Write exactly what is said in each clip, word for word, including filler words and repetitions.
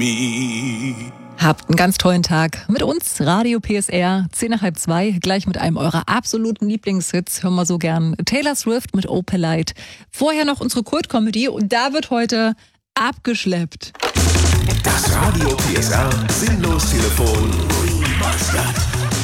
Habt einen ganz tollen Tag mit uns, Radio P S R, zehn nach halb zwei, gleich mit einem eurer absoluten Lieblingshits. Hören wir so gern Taylor Swift mit Opalite. Vorher noch unsere Kult-Comedy und da wird heute abgeschleppt. Das Radio P S R Sinnlos-Telefon Remastered.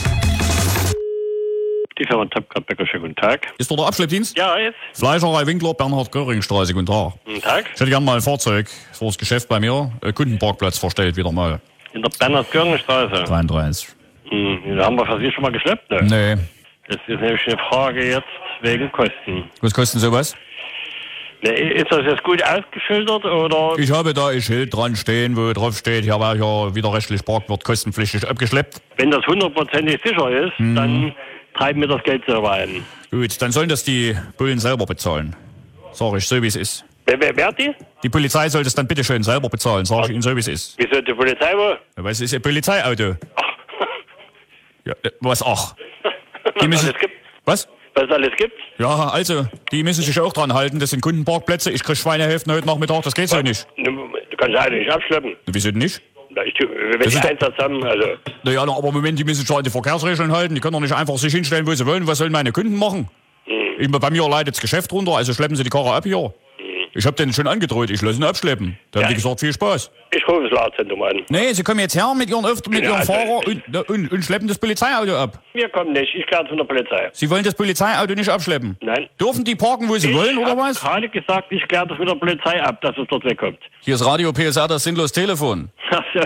Die Firma Tapkart-Becker, schönen guten Tag. Ist dort der Abschleppdienst? Ja, jetzt. Fleischerei Winkler, Bernhard-Göring-Straße, guten Tag. Guten Tag. Ich hätte gerne mal ein Fahrzeug für das Geschäft bei mir, äh, Kundenparkplatz verstellt wieder mal. In der Bernhard-Göring-Straße. dreiunddreißig. Hm, da haben wir für Sie schon mal geschleppt, ne? Nee. Das ist nämlich eine Frage jetzt wegen Kosten. Was kostet sowas? Ne, ist das jetzt gut ausgeschildert, oder? Ich habe da ein Schild dran stehen, wo drauf steht, hier war ja widerrechtlich Parkwart kostenpflichtig abgeschleppt. Wenn das hundertprozentig sicher ist, Hm. dann treiben wir das Geld selber ein. Gut, dann sollen das die Bullen selber bezahlen. Sag ich, so wie es ist. Wer, wer, wer die? Die Polizei soll das dann bitte schön selber bezahlen, sag ich Ihnen so wie es ist. Wieso die Polizei wo? Weil es ist ein Polizeiauto. Ja, äh, was ach? Die müssen, alles gibt? was? Was es alles gibt? Ja, also, die müssen sich auch dran halten, das sind Kundenparkplätze, ich krieg Schweinehälften heute Nachmittag, das geht so nicht. Du kannst ja eigentlich nicht abschleppen. Wieso denn nicht? Na, Ich, wenn Das ich ist- eins zusammen, also... Naja, na, aber Moment, die müssen sich an die Verkehrsregeln halten, die können doch nicht einfach sich hinstellen, wo sie wollen. Was sollen meine Kunden machen? Ich, bei mir leidet das Geschäft runter, also schleppen sie die Karre ab hier. Ich hab denen schon angedroht, ich lasse ihn abschleppen. Da Ja. haben die gesagt, viel Spaß. Ich rufe das Laderzentrum an. Nee, sie kommen jetzt her mit ihren, Öf- mit Ja, ihrem also- Fahrer und, und, und schleppen das Polizeiauto ab. Wir kommen nicht, ich kläre von der Polizei. Sie wollen das Polizeiauto nicht abschleppen? Nein. Dürfen die parken, wo sie wollen, oder hab was? gerade gesagt, ich kläre das mit der Polizei ab, dass es dort wegkommt. Hier ist Radio P S R, das sinnlos Telefon. Ach so.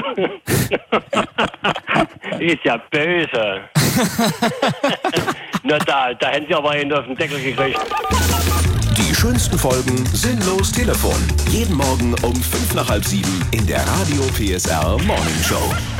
Ist ja böse. Na da, da hätten Sie aber einen auf den Deckel gekriegt. Die schönsten Folgen Sinnlos Telefon. Jeden Morgen um fünf nach halb sieben in der Radio P S R Morning Show.